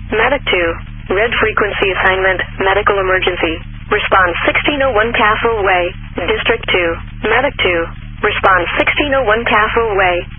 Medic 2. Red frequency assignment, medical emergency. Respond 1601 Castle Way, District 2. Medic 2. Respond 1601 Castle Way,